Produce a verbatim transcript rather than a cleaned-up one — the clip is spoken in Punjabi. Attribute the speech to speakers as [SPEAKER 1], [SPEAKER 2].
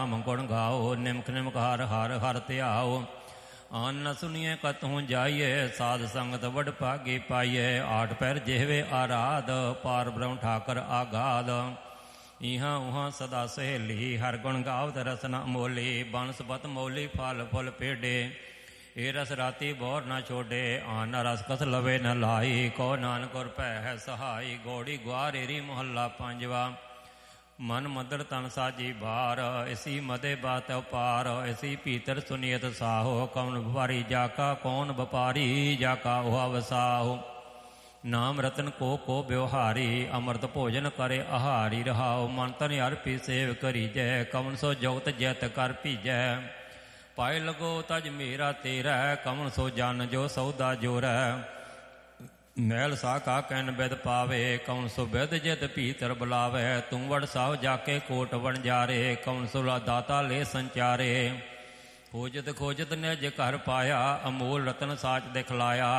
[SPEAKER 1] ਨਾਮ ਗੁਣ ਗਾਓ, ਨਿਮਕ ਨਿਮਕ ਹਰ ਹਰ ਹਰ ਧਿਆਓ। ਅੰਨ ਸੁਣੀਏ ਕਤਹੂੰ ਜਾਈਏ, ਸਾਧ ਸੰਗਤ ਵਡ ਭਾਗੀ ਪਾਈਏ। ਆਠ ਪੈਰ ਜਿਹਵੇ ਆਰਾਧ, ਪਾਰ ਬ੍ਰਹਮ ਠਾਕਰ ਆਗਾਦ। ਇਹਾਂ ਉਹਾਂ ਸਦਾ ਸਹੇਲੀ, ਹਰ ਗੁਣ ਗਾਵਤ ਰਸਨਾ ਮੋਲੀ। ਬੰਸਬਤ ਮੌਲੀ ਫਲ ਫੁੱਲ ਪੇਡੇ, ਇਹ ਰਸ ਰਾਤੀ ਬੋਰ ਨਾ ਛੋਡੇ। ਆਨ ਰਸ ਕਸ ਲਵੇ ਨ ਲਾਈ, ਕੋ ਨਾਨਕ ਗੁਰ ਭੈ ਹੈ ਸਹਾਈ। ਗੋੜੀ ਗੁਆਰੇਰੀ ਮੁਹੱਲਾ ਪੰਜਵਾ, ਮਨ ਮੰਦਰ ਤਨ ਸਾਜੀ ਬਾਰ। ਇਸੀ ਮਦੇ ਬਾਤ ਉਪਾਰ, ਇਸੀ ਭੀਤਰ ਸੁਨੀਅਤ ਸਾਹੋ। ਕੌਣ ਵਪਾਰੀ ਜਾ ਕਾ, ਕੌਣ ਵਪਾਰੀ ਜਾ ਕਾ ਉਹਾ ਵਸਾਹੋ। ਨਾਮ ਰਤਨ ਕੋ ਕੋ ਬਿਵਹਾਰੀ, ਅੰਮ੍ਰਿਤ ਭੋਜਨ ਕਰੇ ਆਹਾਰੀ। ਰਹਾਓ ਮਨ ਤਨ ਅਰਪੀ ਸੇਵ ਕਰੀਜੈ, ਕਵਨ ਸੋ ਜੁਗਤ ਜੈਤ ਕਰ ਭੀਜੈ। ਪਾਏ ਲਗੋ ਤਜ ਮੇਰਾ ਤੇਰਾ, ਕਵਨ ਸੋ ਜਨ ਜੋ ਸੌਦਾ ਜੋਰੈ। ਮੈਲ ਸਾ ਕਾ ਕੈਨ ਬਿਦ ਪਾਵੇ, ਕੌਣ ਸੋ ਬਿਦ ਜਿਤ ਭੀਤਰ ਬੁਲਾਵੇ। ਤੂੰ ਵੜ ਸਾਹ ਜਾ ਕੇ ਕੋਟ ਵਣਜਾਰੇ, ਕੌਣ ਸੋ ਦਾਤਾ ਲੈ ਸੰਚਾਰੇ। ਖੋਜਤ ਖੋਜਤ ਨਿਜ ਘਰ ਪਾਇਆ, ਅਮੋਲ ਰਤਨ ਸਾਚ ਦਿਖਲਾਇਆ।